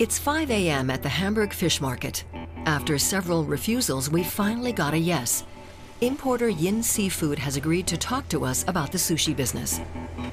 It's 5 a.m. at the Hamburg Fish Market. After several refusals, we finally got a yes. Importer Yin Seafood has agreed to talk to us about the sushi business.